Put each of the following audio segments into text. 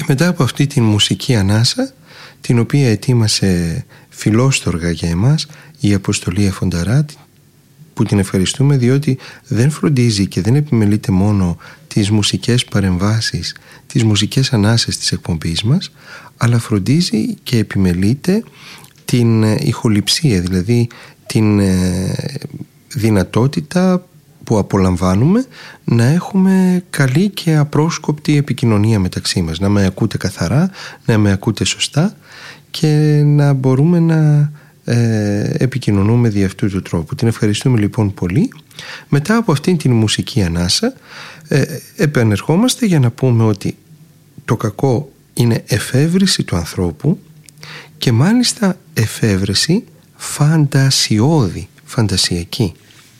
Και μετά από αυτή την μουσική ανάσα, την οποία ετοίμασε φιλόστοργα για εμάς η Αποστολή Αφονταρά, που την ευχαριστούμε διότι δεν φροντίζει και δεν επιμελείται μόνο τις μουσικές παρεμβάσεις, τις μουσικές ανάσες της εκπομπής μας, αλλά φροντίζει και επιμελείται την ηχοληψία, δηλαδή την δυνατότητα που απολαμβάνουμε να έχουμε καλή και απρόσκοπτη επικοινωνία μεταξύ μας, να με ακούτε καθαρά, να με ακούτε σωστά και να μπορούμε να επικοινωνούμε δι' αυτού του τρόπου. Την ευχαριστούμε λοιπόν πολύ. Μετά από αυτήν την μουσική ανάσα επανερχόμαστε για να πούμε ότι το κακό είναι εφεύρεση του ανθρώπου και μάλιστα εφεύρεση φαντασιώδη, φαντασιακή.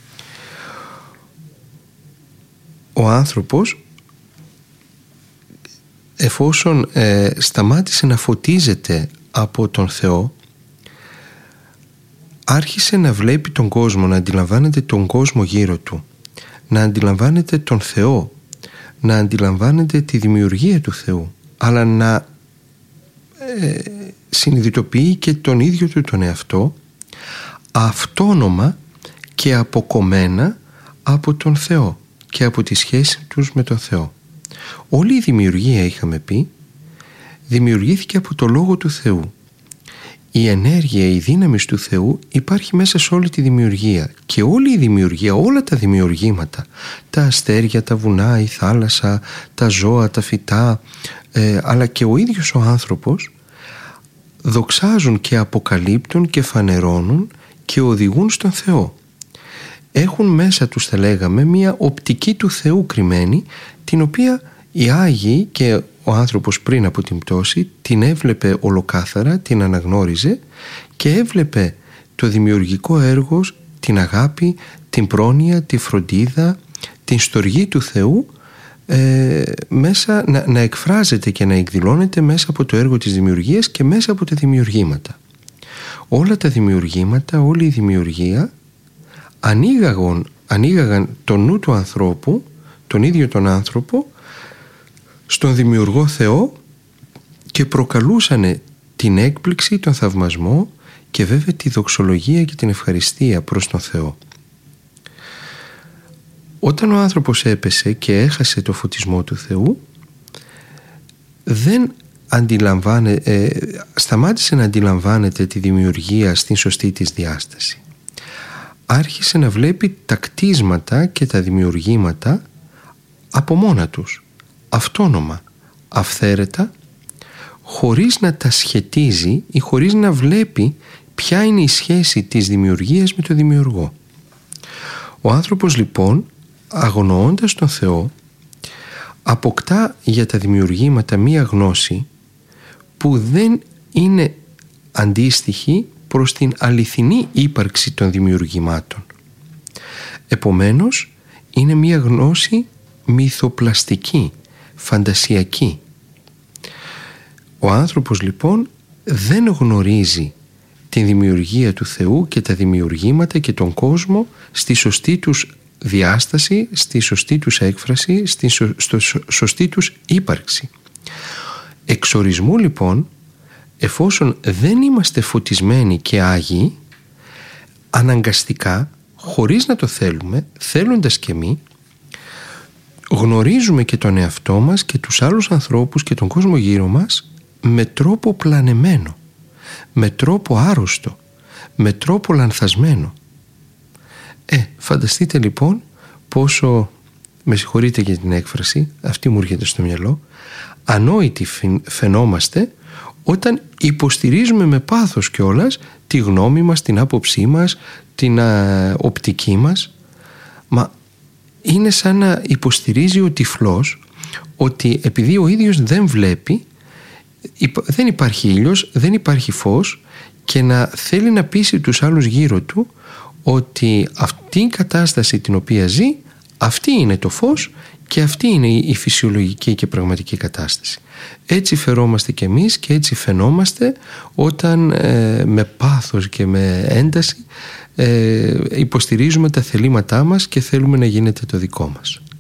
Ο άνθρωπος, εφόσον σταμάτησε να φωτίζεται από τον Θεό, άρχισε να βλέπει τον κόσμο, να αντιλαμβάνεται τον κόσμο γύρω του, να αντιλαμβάνεται τον Θεό, να αντιλαμβάνεται τη δημιουργία του Θεού, αλλά να συνειδητοποιεί και τον ίδιο του τον εαυτό αυτόνομα και αποκομμένα από τον Θεό και από τη σχέση τους με τον Θεό. Όλη η δημιουργία, είχαμε πει, δημιουργήθηκε από το Λόγο του Θεού. Η ενέργεια, η δύναμη του Θεού υπάρχει μέσα σε όλη τη δημιουργία και όλη η δημιουργία, όλα τα δημιουργήματα, τα αστέρια, τα βουνά, η θάλασσα, τα ζώα, τα φυτά, αλλά και ο ίδιος ο άνθρωπος δοξάζουν και αποκαλύπτουν και φανερώνουν και οδηγούν στον Θεό. Έχουν μέσα τους, θα λέγαμε, μια οπτική του Θεού κρυμμένη, την οποία οι Άγιοι και ο άνθρωπος πριν από την πτώση την έβλεπε ολοκάθαρα, την αναγνώριζε και έβλεπε το δημιουργικό έργο, την αγάπη, την πρόνοια, τη φροντίδα, την στοργή του Θεού μέσα να εκφράζεται και να εκδηλώνεται μέσα από το έργο της δημιουργίας και μέσα από τα δημιουργήματα. Όλα τα δημιουργήματα, όλη η δημιουργία ανοίγαγαν τον νου του ανθρώπου, τον ίδιο τον άνθρωπο, στον δημιουργό Θεό και προκαλούσανε την έκπληξη, τον θαυμασμό και βέβαια τη δοξολογία και την ευχαριστία προς τον Θεό. Όταν ο άνθρωπος έπεσε και έχασε το φωτισμό του Θεού, σταμάτησε να αντιλαμβάνεται τη δημιουργία στην σωστή της διάσταση. Άρχισε να βλέπει τα κτίσματα και τα δημιουργήματα από μόνα τους, αυτόνομα, αυθαίρετα, χωρίς να τα σχετίζει ή χωρίς να βλέπει ποια είναι η σχέση της δημιουργίας με το δημιουργό. Ο άνθρωπος λοιπόν, αγνοώντας τον Θεό, αποκτά για τα δημιουργήματα μία γνώση που δεν είναι αντίστοιχη προς την αληθινή ύπαρξη των δημιουργημάτων. Επομένως, είναι μία γνώση μυθοπλαστική, φαντασιακή. Ο άνθρωπος λοιπόν δεν γνωρίζει την δημιουργία του Θεού και τα δημιουργήματα και τον κόσμο στη σωστή τους διάσταση, στη σωστή τους έκφραση, στη σωστή τους ύπαρξη. Εξορισμού λοιπόν, εφόσον δεν είμαστε φωτισμένοι και άγιοι, αναγκαστικά, χωρίς να το θέλουμε, θέλοντας και μη, γνωρίζουμε και τον εαυτό μας και τους άλλους ανθρώπους και τον κόσμο γύρω μας με τρόπο πλανεμένο, με τρόπο άρρωστο, με τρόπο λανθασμένο. Φανταστείτε λοιπόν πόσο, με συγχωρείτε για την έκφραση, αυτή μου έρχεται στο μυαλό, ανόητοι φαινόμαστε όταν υποστηρίζουμε με πάθος κιόλας τη γνώμη μας, την άποψή μας, την οπτική μας. Μα είναι σαν να υποστηρίζει ο τυφλός ότι επειδή ο ίδιος δεν βλέπει, δεν υπάρχει ήλιος, δεν υπάρχει φως, και να θέλει να πείσει τους άλλους γύρω του ότι αυτή η κατάσταση την οποία ζει, αυτή είναι το φως και αυτή είναι η φυσιολογική και πραγματική κατάσταση. Έτσι φερόμαστε κι εμείς και έτσι φαινόμαστε όταν με πάθος και με ένταση υποστηρίζουμε τα θελήματά μας και θέλουμε να γίνεται το δικό μας.